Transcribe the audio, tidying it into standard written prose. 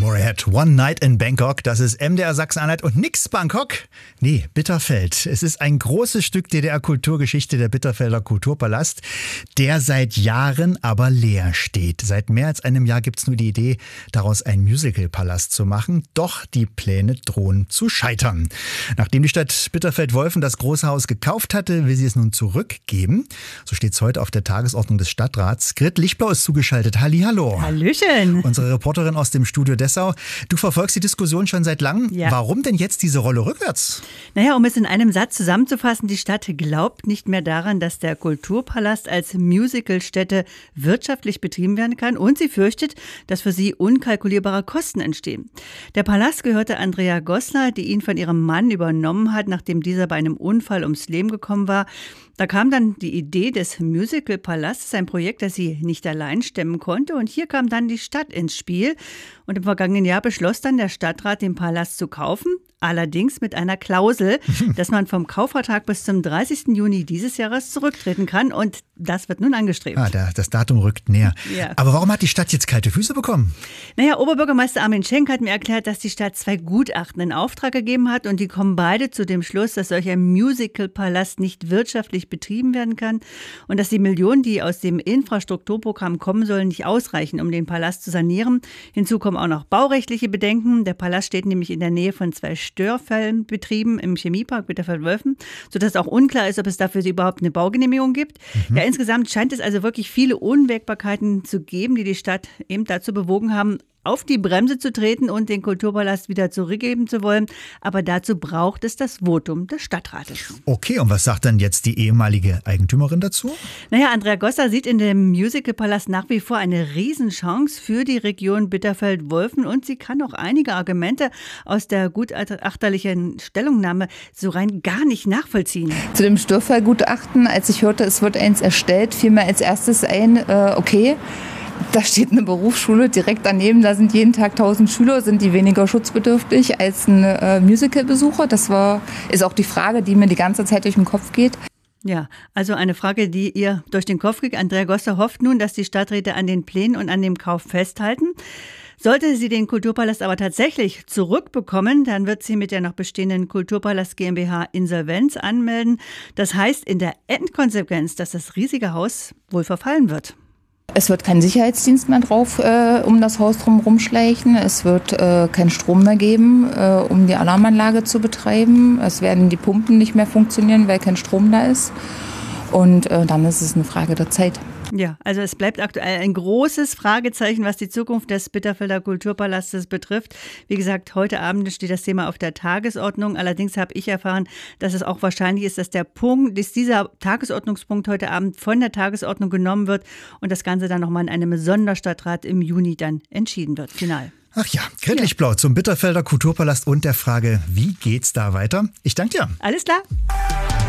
Motorhead, One Night in Bangkok. Das ist MDR Sachsen-Anhalt und nix Bangkok. Nee, Bitterfeld. Es ist ein großes Stück DDR-Kulturgeschichte, der Bitterfelder Kulturpalast, der seit Jahren aber leer steht. Seit mehr als einem Jahr gibt's nur die Idee, daraus einen Musical-Palast zu machen. Doch die Pläne drohen zu scheitern. Nachdem die Stadt Bitterfeld-Wolfen das große Haus gekauft hatte, will sie es nun zurückgeben. So steht's heute auf der Tagesordnung des Stadtrats. Grit Lichtblau ist zugeschaltet. Hallihallo. Hallöchen. Unsere Reporterin aus dem Studio Dessau. Du verfolgst die Diskussion schon seit langem. Ja. Warum denn jetzt diese Rolle rückwärts? Naja, um es in einem Satz zusammenzufassen, die Stadt glaubt nicht mehr daran, dass der Kulturpalast als Musicalstätte wirtschaftlich betrieben werden kann und sie fürchtet, dass für sie unkalkulierbare Kosten entstehen. Der Palast gehörte Andrea Goslar, die ihn von ihrem Mann übernommen hat, nachdem dieser bei einem Unfall ums Leben gekommen war. Da kam dann die Idee des Musical-Palastes, ein Projekt, das sie nicht allein stemmen konnte. Und hier kam dann die Stadt ins Spiel. Und im vergangenen Jahr beschloss dann der Stadtrat, den Palast zu kaufen. Allerdings mit einer Klausel, dass man vom Kaufvertrag bis zum 30. Juni dieses Jahres zurücktreten kann. Und das wird nun angestrebt. Das Datum rückt näher. Ja. Aber warum hat die Stadt jetzt kalte Füße bekommen? Naja, Oberbürgermeister Armin Schenk hat mir erklärt, dass die Stadt 2 Gutachten in Auftrag gegeben hat. Und die kommen beide zu dem Schluss, dass solch ein Musical-Palast nicht wirtschaftlich betrieben werden kann. Und dass die Millionen, die aus dem Infrastrukturprogramm kommen sollen, nicht ausreichen, um den Palast zu sanieren. Hinzu kommen auch noch baurechtliche Bedenken. Der Palast steht nämlich in der Nähe von 2 Störfellenbetrieben im Chemiepark Bitterfeld-Wolfen, sodass auch unklar ist, ob es dafür überhaupt eine Baugenehmigung gibt. Ja, insgesamt scheint es also wirklich viele Unwägbarkeiten zu geben, die die Stadt eben dazu bewogen haben, auf die Bremse zu treten und den Kulturpalast wieder zurückgeben zu wollen. Aber dazu braucht es das Votum des Stadtrates. Okay, und was sagt dann jetzt die ehemalige Eigentümerin dazu? Naja, Andrea Goslar sieht in dem Musical-Palast nach wie vor eine Riesenchance für die Region Bitterfeld-Wolfen und sie kann auch einige Argumente aus der gutachterlichen Stellungnahme so rein gar nicht nachvollziehen. Zu dem Störfallgutachten, als ich hörte, es wird eins erstellt, fiel mir als erstes ein, okay, da steht eine Berufsschule direkt daneben, da sind jeden Tag 1000 Schüler, sind die weniger schutzbedürftig als ein Musical-Besucher? Ist auch die Frage, die mir die ganze Zeit durch den Kopf geht. Ja, also eine Frage, die ihr durch den Kopf geht. Andrea Goslar hofft nun, dass die Stadträte an den Plänen und an dem Kauf festhalten. Sollte sie den Kulturpalast aber tatsächlich zurückbekommen, dann wird sie mit der noch bestehenden Kulturpalast GmbH Insolvenz anmelden. Das heißt in der Endkonsequenz, dass das riesige Haus wohl verfallen wird. Es wird kein Sicherheitsdienst mehr drauf um das Haus drumherum schleichen. Es wird keinen Strom mehr geben, um die Alarmanlage zu betreiben. Es werden die Pumpen nicht mehr funktionieren, weil kein Strom da ist. Und dann ist es eine Frage der Zeit. Ja, also es bleibt aktuell ein großes Fragezeichen, was die Zukunft des Bitterfelder Kulturpalastes betrifft. Wie gesagt, heute Abend steht das Thema auf der Tagesordnung. Allerdings habe ich erfahren, dass es auch wahrscheinlich ist, dass dieser Tagesordnungspunkt heute Abend von der Tagesordnung genommen wird und das Ganze dann nochmal in einem Sonderstadtrat im Juni dann entschieden wird, final. Ach ja, Grit Lichtblau zum Bitterfelder Kulturpalast und der Frage, wie geht's da weiter? Ich danke dir. Alles klar.